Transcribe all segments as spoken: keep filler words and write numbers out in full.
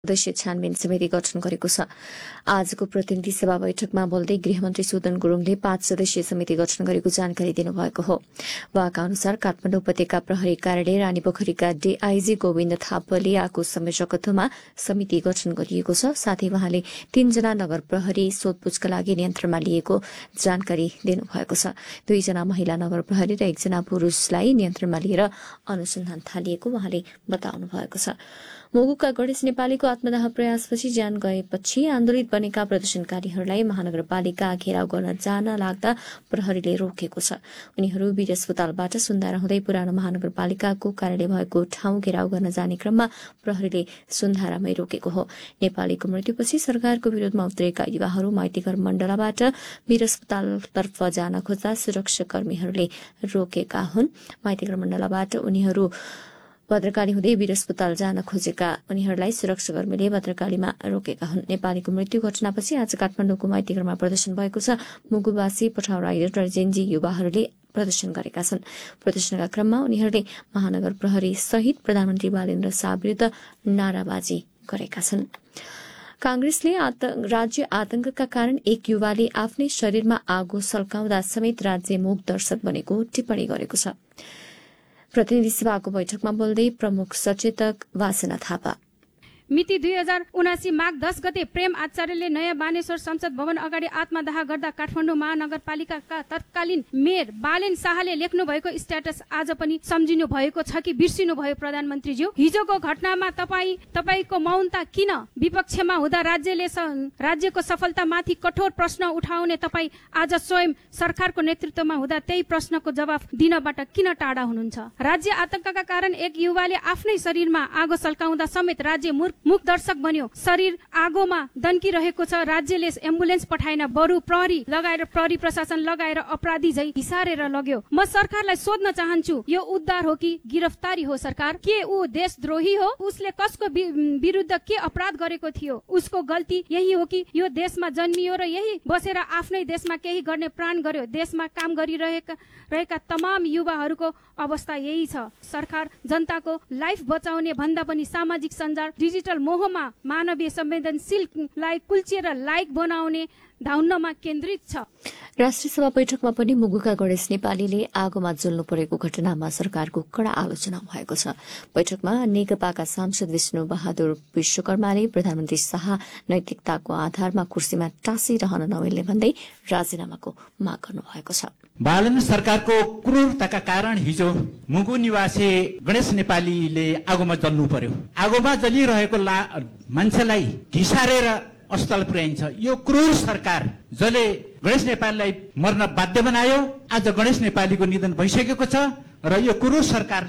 सदस्यीय छानबिन समिति गठन गरेको छ। आजको प्रतिनिधि सभा बैठकमा बोल्दै गृहमन्त्री सुदन गुरूङले पाँच सदस्यीय समिति गठन गरेको जानकारी दिनुभएको हो। वहाँका अनुसार काठमाडौँ उपत्यका प्रहरी कार्यालय रानीपोखरीका डीआईजी गोविन्द थापालियाको संयोजकत्वमा समिति गठन गरिएको छ। साथै वहाँले तीनजना नगर प्रहरी सोधपूछका लागि नियन्त्रणमा लिएको जानकारी दिनुभएको छ। दुईजना महिला नगर प्रहरी र एकजना पुरूषलाई नियन्त्रणमा लिएर अनुसन्धान थालिएको वहाँले बताउनु भएको छ। मुगुका गणेश नेपालीको आत्मदाह प्रयासपछि ज्यान गएपछि आन्दोलित बनेका प्रदर्शनकारीहरूलाई महानगरपालिका घेराउ गर्न जान लाग्दा प्रहरीले रोकेको छ। उनीहरू वीर अस्पतालबाट सुन्धारा हुँदै पुरानो महानगरपालिकाको कार्यालय भएको ठाउँ घेराउ गर्न जाने क्रममा प्रहरीले सुन्धारामै रोकेको हो। नेपालीको मृत्युपछि सरकारको विरोधमा उत्रेका युवाहरू माइतीघर मण्डलाबाट वीर अस्पतालतर्फ जान खोज्दा सुरक्षाकर्मीहरूले रोकेका हुन्। माइतीघर मण्डलाबाट उनीहरू भद्रकाली हुँदै वीर अस्पताल जान खोजेका उनीहरूलाई सुरक्षाकर्मीले भद्रकालीमा रोकेका हुन्। नेपालीको मृत्यु घटनापछि आज काठमाडौँको माइतीघरमा प्रदर्शन भएको छ। मुगुवासी पठाउ राइडर र जेन्जी युवाहरूले प्रदर्शन गरेका छन्। प्रदर्शनका क्रममा उनीहरूले महानगर प्रहरी सहित प्रधानमन्त्री बालेन्द्र शाह विरूद्ध नाराबाजी गरेका छन्। कांग्रेसले राज्य आतंकका कारण एक युवाले आफ्नै शरीरमा आगो सल्काउँदा समेत राज्य मूक दर्शक बनेको टिप्पणी गरेको छ। प्रतिनिधि सभाको बैठकमा बोल्दै प्रमुख सचेतक वासना थापा मिति दुई हजार उनासी माघ दस गते प्रेम आचार्यले नयाँ बानेश्वर संसद भवन अगाडि आत्मदाह गर्दा काठमाडौँ महानगरपालिकाका तत्कालीन मेयर बालेन शाहले लेख्नु भएको स्ट्याटस आज पनि सम्झिनु भएको छ कि बिर्सिनु भयो प्रधानमन्त्रीज्यू? हिजोको घटनामा तपाई तपाईको मौनता किन? विपक्षमा हुँदा राज्यले राज्यको सफलतामाथि कठोर प्रश्न उठाउने तपाई आज स्वयं सरकारको नेतृत्वमा हुँदा त्यही प्रश्नको जवाफ दिनबाट किन टाढा हुनुहुन्छ? राज्य आतंकका कारण एक युवाले आफ्नै शरीरमा आगो सल्काउँदा समेत राज्य मूर्ख मुख दर्शक बन्यो। शरीर आगोमा दन्किरहेको छ। राज्यले एम्बुलेन्स पठाएन, बरु प्रहरी लगाएर प्रहरी प्रशासन लगाएर अपराधी झै घिसारेर लग्यो। म सरकारलाई सोध्न चाहन्छु, यो उद्धार हो कि गिरफ्तारी हो? सरकार के ऊ देशद्रोही हो? उसले कसको विरुद्ध के अपराध गरेको थियो? उसको गल्ती यही हो कि यो देशमा जन्मियो र यही बसेर आफ्नै देशमा केही गर्ने प्राण गर्यो। देशमा काम गरिरहेका रहेका तमाम युवाहरूको अवस्था यही छ। सरकार जनताको लाइफ बचाउने भन्दा पनि सामाजिक सञ्जाल डिजिटल मोहमा मानवीय संवेदनशीललाई कुल्चिएर लाइक बनाउने धाउन्नमा केन्द्रित छ। राष्ट्रिय सभा बैठकमा पनि मुगुका गणेश नेपालीले आगोमा जल्नु परेको घटनामा सरकारको कड़ा आलोचना भएको छ। बैठकमा नेकपाका सांसद विष्णु बहादुर विश्वकर्माले प्रधानमन्त्री शाह नैतिकताको आधारमा कुर्सीमा टाँसिरहन नमिल्ने भन्दै राजीनामाको माग गर्नु भएको छ। बालन सरकारको क्रूरताका कारण हिजो मुगु निवासी गणेश नेपालीले आगोमा जल्नु पर्यो। आगोमा जलिरहेको मान्छेलाई घिसारेर अस्पताल पुर्याइन्छ। यो क्रूर सरकार जसले गणेश नेपालीलाई मर्न बाध्य बनायो, आज गणेश नेपालीको निधन भइसकेको छ र यो क्रूर सरकार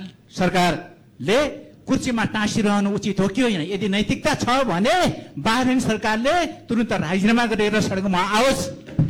सरकारले कुर्सीमा टाँसिरहनु उचित हो कि होइन? यदि नैतिकता छ भने बाह्रैन सरकारले तुरुन्त राजीनामा गरेर सडकमा आओस्।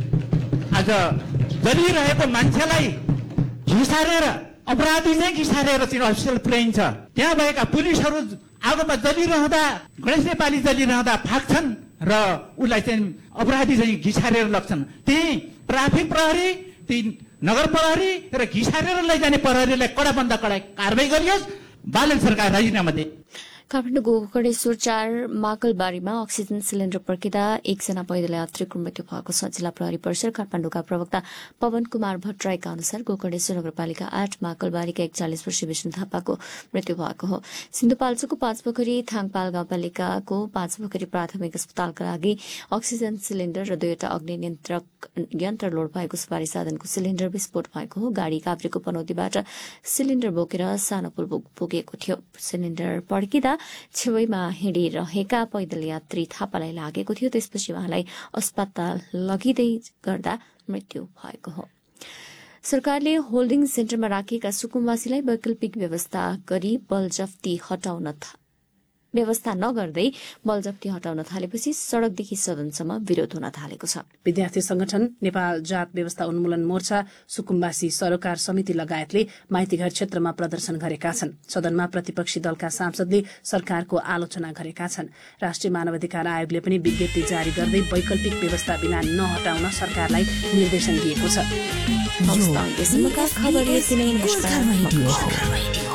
आज जलिरहेको मान्छेलाई घिसारेर अपराधी नै घिसारेर चाहिँ हस्पिटल पुर्याइन्छ। त्यहाँ भएका पुलिसहरू आगोमा जलिरहँदा गणेश नेपाली जलिरहँदा फाक्छन् र उसलाई चाहिँ अपराधी चाहिँ घिसारेर लग्छन्। त्यही ट्राफिक प्रहरी, ती नगर प्रहरी र घिसारेर लैजाने प्रहरीलाई कडाभन्दा कडा कारवाही गरियोस्। बालन सरकार राजीनामा दे। काठमाडौँको गणेश्वर चार माकलबारीमा अक्सिजन सिलिण्डर पर्किँदा एकजना पैदल यात्रीको मृत्यु भएको छ। जिल्ला प्रहरी परिसर काठमाडौँका प्रवक्ता पवन कुमार भट्टराईका अनुसार गोकर्णेश्वर नगरपालिका आठ माकलबारीका एकचालिस वर्षीय विष्णु थापाको मृत्यु भएको हो। सिन्धुपाल्चोकको पाँचपोखरी थाङपाल गाउँपालिकाको पाँचपोखरी प्राथमिक अस्पतालका लागि अक्सिजन सिलिण्डर र दुईवटा अग्नि नियन्त्रक यन्त्र लोड भएको सवारी साधनको सिलिण्डर विस्फोट भएको हो। गाड़ी काभ्रेको पनौतीबाट सिलिण्डर बोकेर सानो पुल पुगेको थियो। सिलिण्डर पड्किँदा छेउमा हिँडिरहेका पैदल यात्री थापालाई लागेको थियो। त्यसपछि उहाँलाई अस्पताल लगिँदै गर्दा मृत्यु भएको हो। सरकारले होल्डिङ सेन्टरमा राखिएका सुकुम्बासीलाई वैकल्पिक व्यवस्था गरी बलजफ्ती हटाउन व्यवस्था नगर्दै बलजफ्ती हटाउन थालेपछि सड़कदेखि सदनसम्म विरोध हुन थालेको छ। विद्यार्थी संगठन, नेपाल जात व्यवस्था उन्मूलन मोर्चा, सुकुम्बासी सरोकार समिति लगायतले माइतीघर क्षेत्रमा प्रदर्शन गरेका छन्। सदनमा प्रतिपक्षी दलका सांसदले सरकारको आलोचना गरेका छन्। राष्ट्रिय मानवाधिकार आयोगले पनि विज्ञप्ति जारी गर्दै वैकल्पिक व्यवस्था बिना नहटाउन सरकारलाई निर्देशन दिएको छ।